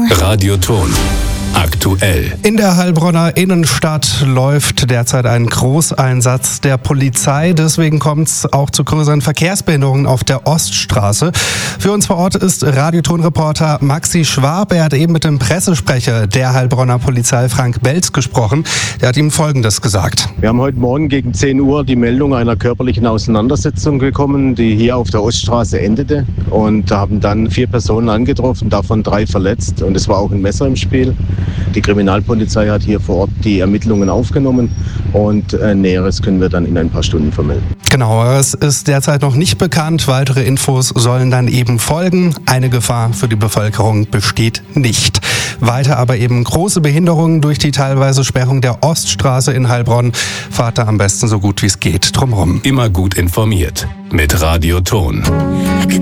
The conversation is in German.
Radioton. Aktuell. In der Heilbronner Innenstadt läuft derzeit ein Großeinsatz der Polizei. Deswegen kommt es auch zu größeren Verkehrsbehinderungen auf der Oststraße. Für uns vor Ort ist Radioton-Reporter Maxi Schwab. Er hat eben mit dem Pressesprecher der Heilbronner Polizei, Frank Belz, gesprochen. Der hat ihm Folgendes gesagt. Wir haben heute Morgen gegen 10 Uhr die Meldung einer körperlichen Auseinandersetzung bekommen, die hier auf der Oststraße endete. Und haben dann 4 Personen angetroffen, davon 3 verletzt. Und es war auch ein Messer im Spiel. Die Kriminalpolizei hat hier vor Ort die Ermittlungen aufgenommen und Näheres können wir dann in ein paar Stunden vermelden. Genaueres ist derzeit noch nicht bekannt. Weitere Infos sollen dann eben folgen. Eine Gefahr für die Bevölkerung besteht nicht. Weiter aber eben große Behinderungen durch die teilweise Sperrung der Oststraße in Heilbronn. Fahrt da am besten so gut wie es geht drumherum. Immer gut informiert mit Radioton.